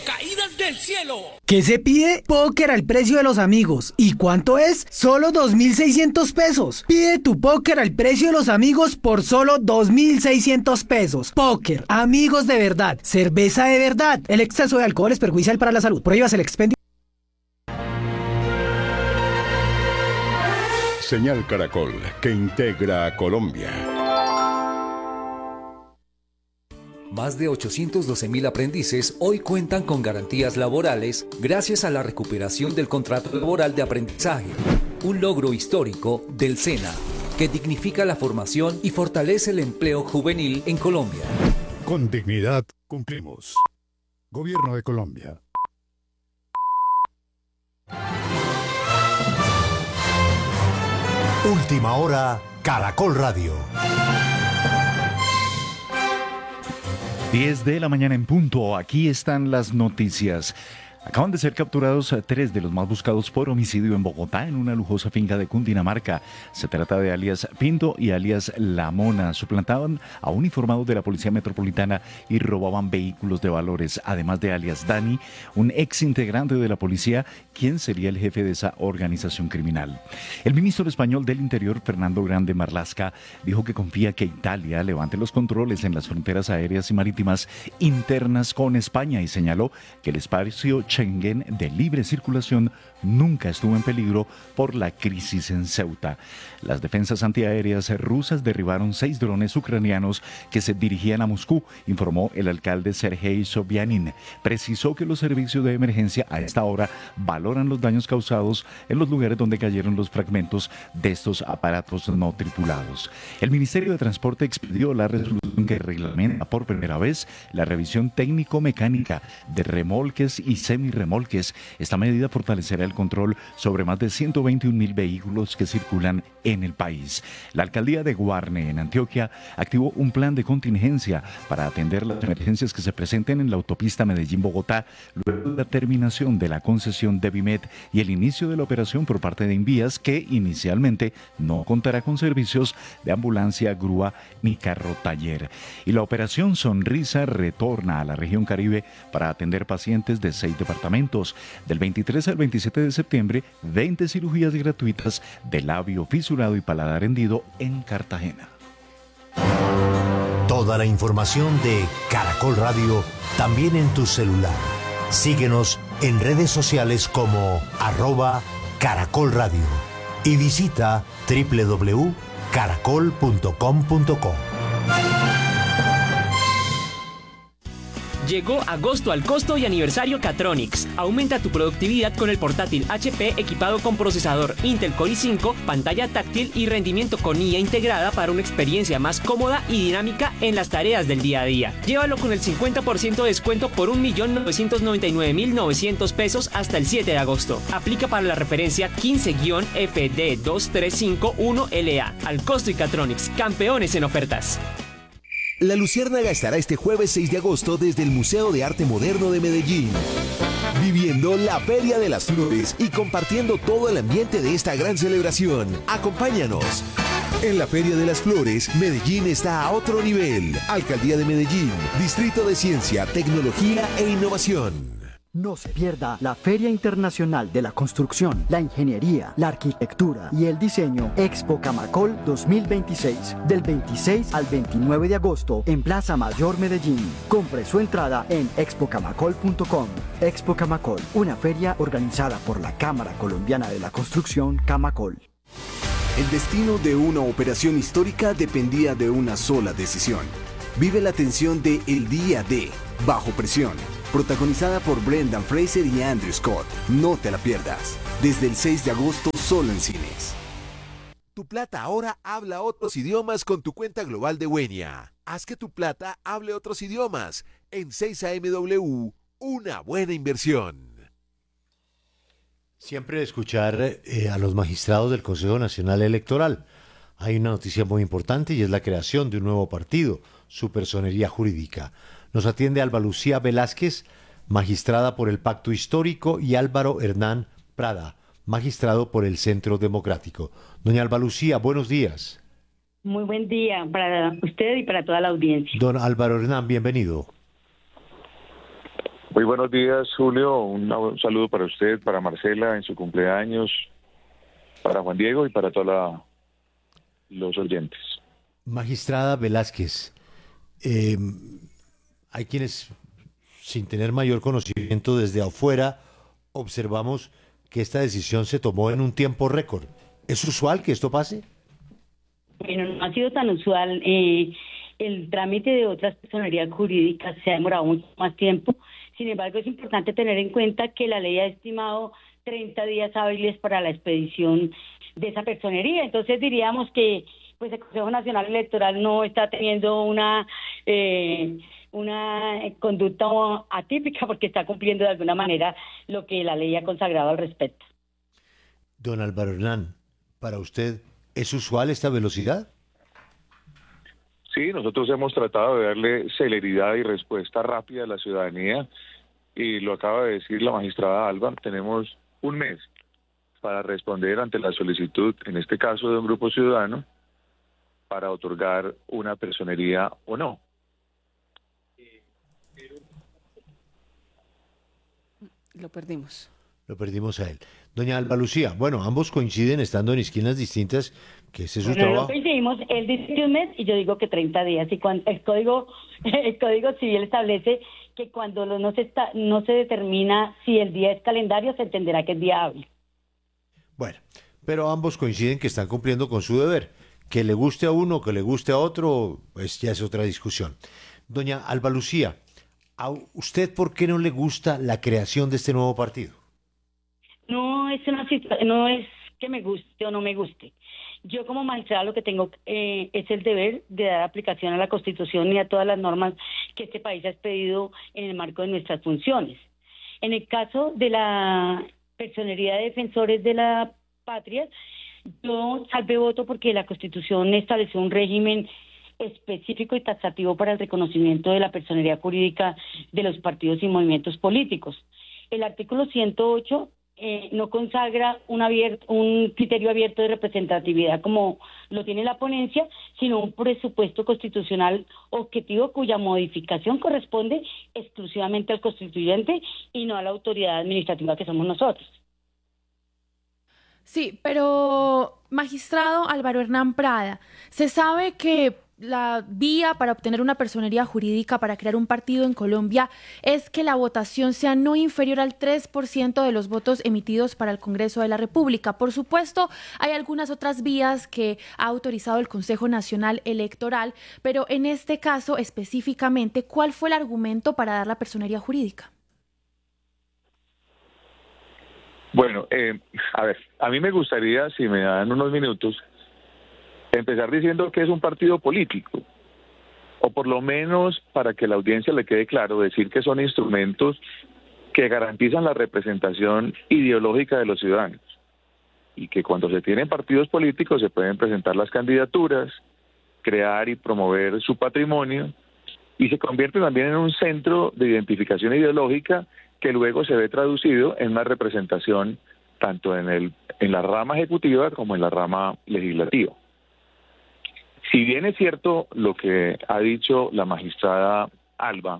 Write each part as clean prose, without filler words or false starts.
caídas del cielo. ¿Qué se pide? Póker al precio de los amigos. ¿Y cuánto es? Solo 2.600 pesos. Pide tu póker al precio de los amigos por solo 2.600 pesos. Póker, amigos de verdad, cerveza de verdad. El exceso de alcohol es perjudicial para la salud. Prohíbas el expendio. Señal Caracol, que integra a Colombia. Más de 812.000 aprendices hoy cuentan con garantías laborales gracias a la recuperación del contrato laboral de aprendizaje, un logro histórico del SENA, que dignifica la formación y fortalece el empleo juvenil en Colombia. Con dignidad cumplimos. Gobierno de Colombia. Última hora, Caracol Radio. 10 de la mañana en punto, aquí están las noticias. Acaban de ser capturados 3 de los más buscados por homicidio en Bogotá, en una lujosa finca de Cundinamarca. Se trata de alias Pinto y alias La Mona. Suplantaban a uniformados de la Policía Metropolitana y robaban vehículos de valores. Además de alias Dani, un ex integrante de la policía, quien sería el jefe de esa organización criminal. El ministro español del Interior, Fernando Grande Marlaska, dijo que confía que Italia levante los controles en las fronteras aéreas y marítimas internas con España y señaló que el espacio Schengen de libre circulación nunca estuvo en peligro por la crisis en Ceuta. Las defensas antiaéreas rusas derribaron 6 drones ucranianos que se dirigían a Moscú, informó el alcalde Sergei Sobyanin. Precisó que los servicios de emergencia a esta hora valoran los daños causados en los lugares donde cayeron los fragmentos de estos aparatos no tripulados. El Ministerio de Transporte expidió la resolución que reglamenta por primera vez la revisión técnico-mecánica de remolques y semirremolques. Esta medida fortalecerá el control sobre más de 121.000 vehículos que circulan en el país. La alcaldía de Guarne, en Antioquia, activó un plan de contingencia para atender las emergencias que se presenten en la autopista Medellín-Bogotá, luego de la terminación de la concesión de Vimet y el inicio de la operación por parte de Invías, que inicialmente no contará con servicios de ambulancia, grúa ni carro taller. Y la operación Sonrisa retorna a la región Caribe para atender pacientes de 6 departamentos. Del 23 al 27 de septiembre, 20 cirugías gratuitas de labio fisurado y paladar hendido en Cartagena. Toda la información de Caracol Radio también en tu celular. Síguenos en redes sociales como @Caracol Radio y visita www.caracol.com.co. Llegó agosto al costo y aniversario Catronics. Aumenta tu productividad con el portátil HP equipado con procesador Intel Core i5, pantalla táctil y rendimiento con IA integrada para una experiencia más cómoda y dinámica en las tareas del día a día. Llévalo con el 50% de descuento por 1.999.900 pesos hasta el 7 de agosto. Aplica para la referencia 15-FD2351LA. Al costo y Catronics, campeones en ofertas. La Luciérnaga estará este jueves 6 de agosto desde el Museo de Arte Moderno de Medellín, viviendo la Feria de las Flores y compartiendo todo el ambiente de esta gran celebración. Acompáñanos. En la Feria de las Flores, Medellín está a otro nivel. Alcaldía de Medellín, Distrito de Ciencia, Tecnología e Innovación. No se pierda la Feria Internacional de la Construcción, la Ingeniería, la Arquitectura y el Diseño Expo Camacol 2026, del 26 al 29 de agosto en Plaza Mayor Medellín. Compre su entrada en expocamacol.com. Expo Camacol, una feria organizada por la Cámara Colombiana de la Construcción, Camacol. El destino de una operación histórica dependía de una sola decisión. Vive la tensión de El Día de Bajo Presión, protagonizada por Brendan Fraser y Andrew Scott. No te la pierdas. Desde el 6 de agosto solo en cines. Tu plata ahora habla otros idiomas con tu cuenta global de Wenia. Haz que tu plata hable otros idiomas. En 6AMW, una buena inversión. Siempre escuchar a los magistrados del Consejo Nacional Electoral. Hay una noticia muy importante y es la creación de un nuevo partido, su personería jurídica. Nos atiende Alba Lucía Velázquez, magistrada por el Pacto Histórico, y Álvaro Hernán Prada, magistrado por el Centro Democrático. Doña Alba Lucía, buenos días. Muy buen día para usted y para toda la audiencia. Don Álvaro Hernán, bienvenido. Muy buenos días, Julio. Un saludo para usted, para Marcela en su cumpleaños, para Juan Diego y para todos los oyentes. Magistrada Velázquez, hay quienes, sin tener mayor conocimiento desde afuera, observamos que esta decisión se tomó en un tiempo récord. ¿Es usual que esto pase? Bueno, no ha sido tan usual. El trámite de otras personerías jurídicas se ha demorado mucho más tiempo. Sin embargo, es importante tener en cuenta que la ley ha estimado 30 días hábiles para la expedición de esa personería. Entonces diríamos que pues el Consejo Nacional Electoral no está teniendo una conducta atípica porque está cumpliendo de alguna manera lo que la ley ha consagrado al respecto. Don Álvaro Hernán, para usted, ¿es usual esta velocidad? Sí, nosotros hemos tratado de darle celeridad y respuesta rápida a la ciudadanía y lo acaba de decir la magistrada Alba, tenemos un mes para responder ante la solicitud, en este caso de un grupo ciudadano, para otorgar una personería o no. Lo perdimos. Lo perdimos a él. Doña Alba Lucía, bueno, ambos coinciden estando en esquinas distintas, que ese es su trabajo. No coincidimos, él dice que un mes y yo digo que 30 días. Y cuando el código civil establece que cuando no se determina si el día es calendario, se entenderá que es día hábil. Bueno, pero ambos coinciden que están cumpliendo con su deber. Que le guste a uno, que le guste a otro, pues ya es otra discusión. Doña Alba Lucía, ¿a usted por qué no le gusta la creación de este nuevo partido? No es no es que me guste o no me guste. Yo como magistrada lo que tengo es el deber de dar aplicación a la Constitución y a todas las normas que este país ha expedido en el marco de nuestras funciones. En el caso de la personería de defensores de la patria, yo salvé voto porque la Constitución estableció un régimen específico y taxativo para el reconocimiento de la personería jurídica de los partidos y movimientos políticos. El artículo 108 no consagra un criterio abierto de representatividad como lo tiene la ponencia, sino un presupuesto constitucional objetivo cuya modificación corresponde exclusivamente al constituyente y no a la autoridad administrativa que somos nosotros. Sí, pero magistrado Álvaro Hernán Prada, se sabe que la vía para obtener una personería jurídica para crear un partido en Colombia es que la votación sea no inferior al 3% de los votos emitidos para el Congreso de la República. Por supuesto, hay algunas otras vías que ha autorizado el Consejo Nacional Electoral, pero en este caso específicamente, ¿cuál fue el argumento para dar la personería jurídica? Bueno, a ver, a mí me gustaría, si me dan unos minutos, empezar diciendo que es un partido político, o por lo menos para que la audiencia le quede claro, decir que son instrumentos que garantizan la representación ideológica de los ciudadanos, y que cuando se tienen partidos políticos se pueden presentar las candidaturas, crear y promover su patrimonio, y se convierte también en un centro de identificación ideológica que luego se ve traducido en una representación tanto en la rama ejecutiva como en la rama legislativa. Si bien es cierto lo que ha dicho la magistrada Alba,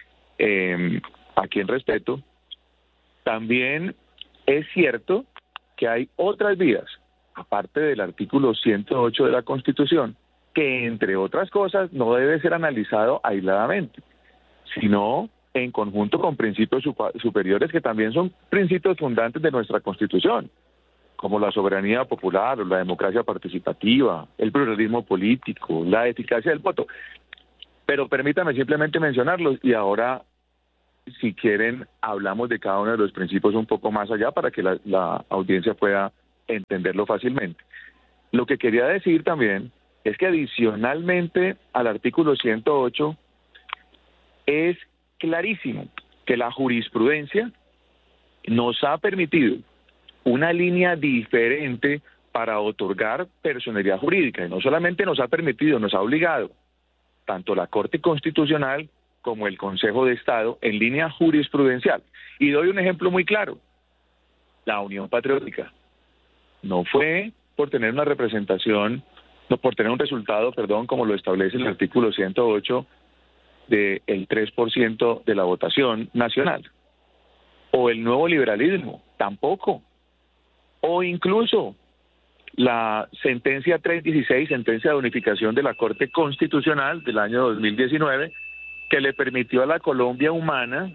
a quien respeto, también es cierto que hay otras vías, aparte del artículo 108 de la Constitución, que entre otras cosas no debe ser analizado aisladamente, sino en conjunto con principios superiores que también son principios fundantes de nuestra Constitución, como la soberanía popular o la democracia participativa, el pluralismo político, la eficacia del voto. Pero permítame simplemente mencionarlos y ahora, si quieren, hablamos de cada uno de los principios un poco más allá para que la audiencia pueda entenderlo fácilmente. Lo que quería decir también es que adicionalmente al artículo 108 es clarísimo que la jurisprudencia nos ha permitido una línea diferente para otorgar personería jurídica, y no solamente nos ha permitido, nos ha obligado, tanto la Corte Constitucional como el Consejo de Estado, en línea jurisprudencial. Y doy un ejemplo muy claro: la Unión Patriótica no fue por tener una representación, no por tener un resultado, como lo establece el artículo 108, del 3% de la votación nacional. O el nuevo liberalismo, tampoco. O incluso la sentencia 316, sentencia de unificación de la Corte Constitucional del año 2019, que le permitió a la Colombia humana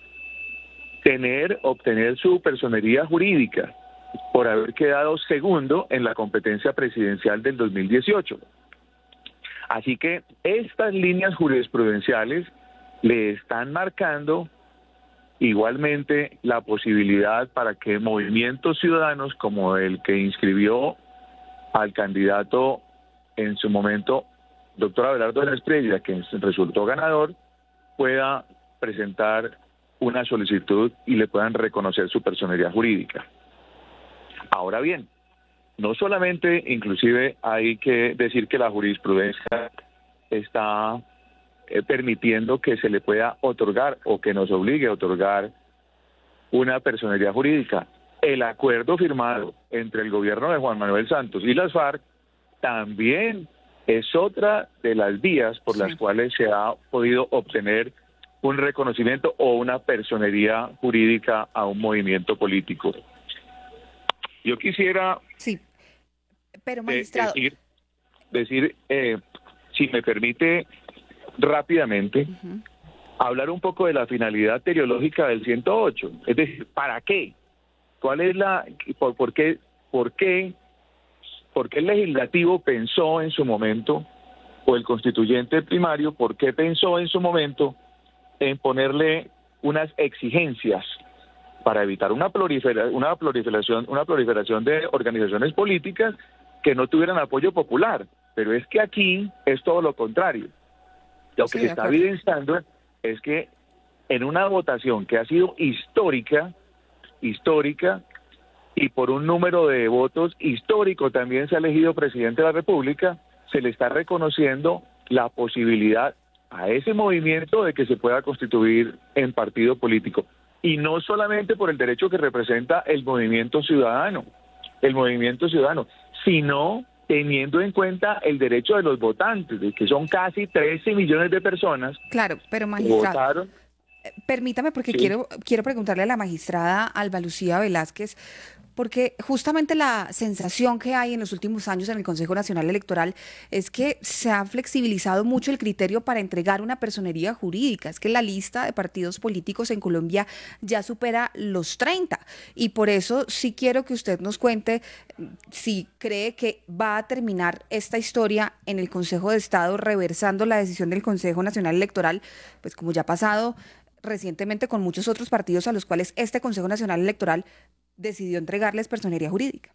obtener su personería jurídica por haber quedado segundo en la competencia presidencial del 2018. Así que estas líneas jurisprudenciales le están marcando igualmente la posibilidad para que movimientos ciudadanos como el que inscribió al candidato en su momento, doctor Abelardo de la Espriella, que resultó ganador, pueda presentar una solicitud y le puedan reconocer su personería jurídica. Ahora bien, no solamente, inclusive hay que decir que la jurisprudencia está permitiendo que se le pueda otorgar o que nos obligue a otorgar una personería jurídica. El acuerdo firmado entre el gobierno de Juan Manuel Santos y las FARC también es otra de las vías por las cuales se ha podido obtener un reconocimiento o una personería jurídica a un movimiento político. Yo quisiera pero magistrado, decir si me permite rápidamente, hablar un poco de la finalidad teleológica del 108, es decir, ¿para qué? ¿Cuál es por qué el legislativo pensó en su momento, o el constituyente primario, por qué pensó en su momento en ponerle unas exigencias para evitar una proliferación de organizaciones políticas que no tuvieran apoyo popular? Pero es que aquí es todo lo contrario. Lo que se está evidenciando es que en una votación que ha sido histórica, y por un número de votos histórico también se ha elegido presidente de la República, se le está reconociendo la posibilidad a ese movimiento de que se pueda constituir en partido político. Y no solamente por el derecho que representa el movimiento ciudadano, sino teniendo en cuenta el derecho de los votantes, de que son casi 13 millones de personas. Claro, pero magistrado, votaron. Permítame, porque quiero preguntarle a la magistrada Alba Lucía Velázquez, porque justamente la sensación que hay en los últimos años en el Consejo Nacional Electoral es que se ha flexibilizado mucho el criterio para entregar una personería jurídica. Es que la lista de partidos políticos en Colombia ya supera los 30, y por eso sí quiero que usted nos cuente si cree que va a terminar esta historia en el Consejo de Estado reversando la decisión del Consejo Nacional Electoral, pues como ya ha pasado recientemente con muchos otros partidos a los cuales este Consejo Nacional Electoral decidió entregarles personería jurídica.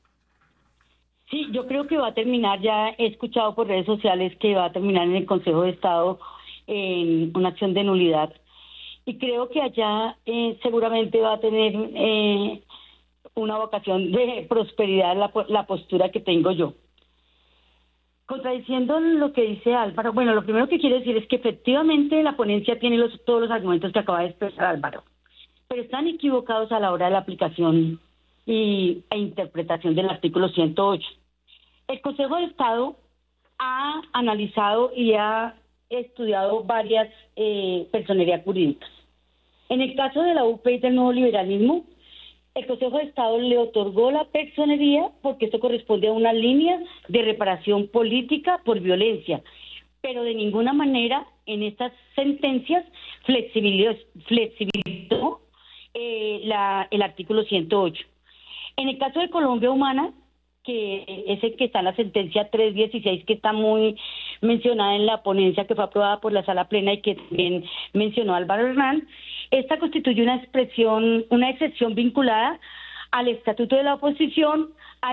Sí, yo creo que va a terminar, ya he escuchado por redes sociales que va a terminar en el Consejo de Estado en una acción de nulidad, y creo que allá seguramente va a tener una vocación de prosperidad la postura que tengo yo. Contradiciendo lo que dice Álvaro, bueno, lo primero que quiero decir es que efectivamente la ponencia tiene todos los argumentos que acaba de expresar Álvaro, pero están equivocados a la hora de la aplicación e interpretación del artículo 108. El Consejo de Estado ha analizado y ha estudiado varias personerías jurídicas. En el caso de la UP y del nuevo liberalismo, el Consejo de Estado le otorgó la personería porque esto corresponde a una línea de reparación política por violencia, pero de ninguna manera en estas sentencias flexibilizó el artículo 108. En el caso de Colombia Humana, que es el que está en la sentencia 316, que está muy mencionada en la ponencia que fue aprobada por la Sala Plena y que también mencionó Álvaro Hernán, esta constituye una excepción vinculada al Estatuto de la Oposición,